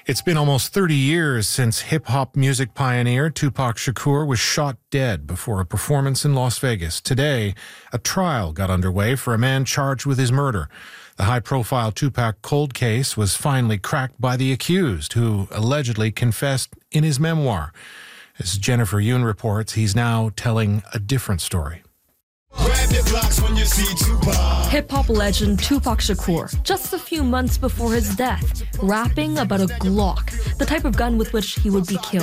It's been almost 30 years since hip-hop music pioneer Tupac Shakur was shot dead before a performance in Las Vegas. Today, a trial got underway for a man charged with his murder. The high-profile Tupac cold case was finally cracked by the accused, who allegedly confessed in his memoir. As Jennifer Yoon reports, he's now telling a different story. Hip-hop legend Tupac Shakur, just a few months before his death, rapping about a Glock, the type of gun with which he would be killed.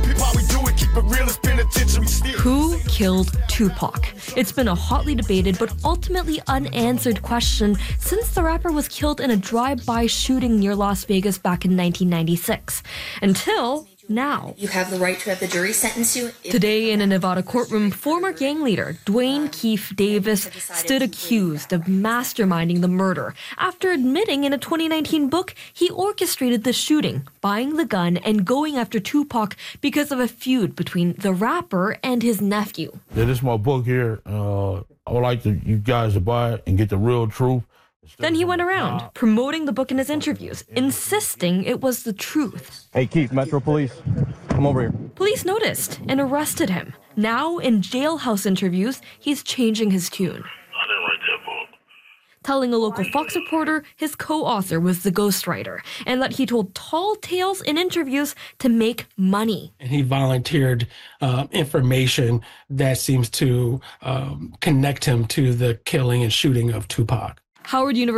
Who killed Tupac? It's been a hotly debated but ultimately unanswered question since the rapper was killed in a drive-by shooting near Las Vegas back in 1996. Until now. You have the right to have the jury sentence you. Today, in a Nevada courtroom, former gang leader Dwayne Keefe Davis stood accused of masterminding the murder after admitting in a 2019 book he orchestrated the shooting, buying the gun, and going after Tupac because of a feud between the rapper and his nephew. Yeah, this is my book here. I would like you guys to buy it and get the real truth. Then he went around, promoting the book in his interviews, insisting it was the truth. Hey, Keith, Metro Police, come over here. Police noticed and arrested him. Now, in jailhouse interviews, he's changing his tune. I didn't write that book. Telling a local Fox reporter his co-author was the ghostwriter, and that he told tall tales in interviews to make money. And he volunteered information that seems to connect him to the killing and shooting of Tupac. Howard University